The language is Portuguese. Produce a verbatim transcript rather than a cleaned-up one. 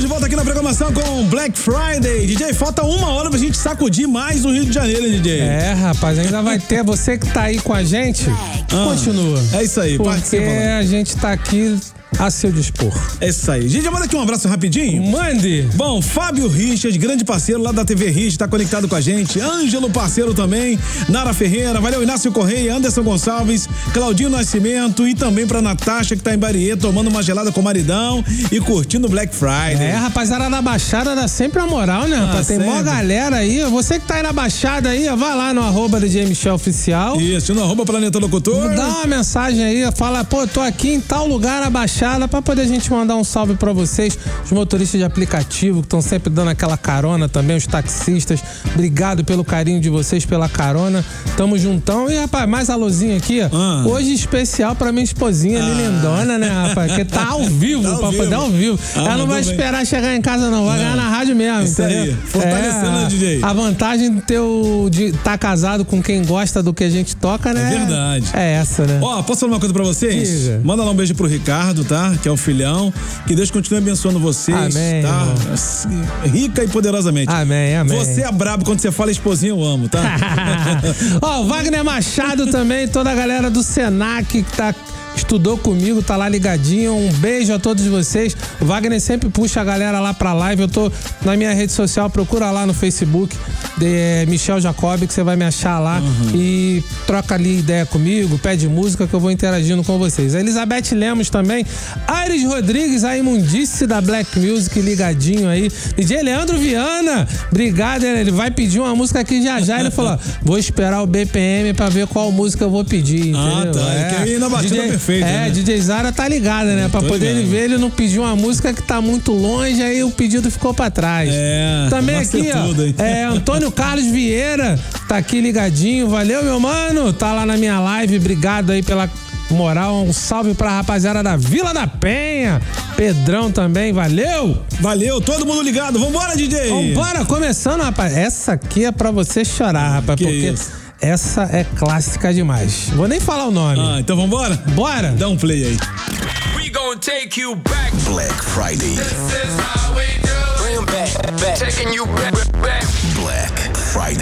volta aqui na programação com Black Friday. D J, falta uma hora pra gente sacudir mais no Rio de Janeiro, hein, D J? É, rapaz, ainda vai ter. Você que tá aí com a gente, ah, continua. É isso aí, porque participa. A gente tá aqui a seu dispor. É isso aí. Gente, manda aqui um abraço rapidinho. Mande. Bom, Fábio Richard, grande parceiro lá da T V Richard, tá conectado com a gente. Ângelo, parceiro também. Nara Ferreira, valeu, Inácio Correia, Anderson Gonçalves, Claudinho Nascimento e também pra Natasha, que tá em Bariê, tomando uma gelada com o maridão e curtindo o Black Friday. É, rapaziada da Baixada dá sempre a moral, né, rapaz? Ah, Tem mó galera aí. Você que tá aí na Baixada aí, vai lá no arroba D J Michel Oficial. Isso, no arroba Planeta Locutor. Dá uma mensagem aí, fala, pô, tô aqui em tal lugar na Baixada, pra poder a gente mandar um salve pra vocês, os motoristas de aplicativo que estão sempre dando aquela carona também, os taxistas, obrigado pelo carinho de vocês, pela carona, tamo juntão. E rapaz, mais alôzinho aqui, ah. hoje especial pra minha esposinha, ah. lindona, né, rapaz, que tá ao vivo, tá ao pra vivo. poder ao vivo. Ah, ela não vai bem. esperar chegar em casa não, vai não. ganhar na rádio mesmo, Isso entendeu? Aí. Fortalecendo, é, né, D J? A vantagem de ter o, de tá casado com quem gosta do que a gente toca, né? É verdade. É essa, né? Ó, posso falar uma coisa pra vocês? Diga. Manda lá um beijo pro Ricardo, tá? Que é o filhão. Que Deus continue abençoando vocês, amém, tá? Assim, rica e poderosamente. Amém, amém. Você é brabo quando você fala esposinha, eu amo, tá? Ó, o Wagner Machado também, toda a galera do Senac que tá... estudou comigo, tá lá ligadinho. Um beijo a todos vocês. O Wagner sempre puxa a galera lá pra live. Eu tô na minha rede social, procura lá no Facebook de Michel Jacob, que você vai me achar lá uhum. e troca ali ideia comigo, pede música que eu vou interagindo com vocês. A Elizabeth Lemos também. Aires Rodrigues, a imundice da Black Music, ligadinho aí. D J Leandro Viana, obrigado. Ele vai pedir uma música aqui já já. Ele falou, vou esperar o B P M pra ver qual música eu vou pedir, entendeu? Ah, tá. É. Ele quer ir na batida perfeita. Feito, é, né? D J Zara tá ligada, né? Pra poder ele ver, ele não pediu uma música que tá muito longe, aí o pedido ficou pra trás. É. Também aqui, ó, tudo, é, Antônio Carlos Vieira tá aqui ligadinho. Valeu, meu mano. Tá lá na minha live. Obrigado aí pela moral. Um salve pra rapaziada da Vila da Penha. Pedrão também, valeu. Valeu, todo mundo ligado. Vambora, D J. Vambora, começando, rapaz. Essa aqui é pra você chorar, rapaz, que porque... isso? Essa é clássica demais. Vou nem falar o nome. Ah, então vambora? Bora? Dá um play aí. We gonna take you back. Black Friday. This is how we do. Bring 'em back, back. Taking you back, back. Black Friday.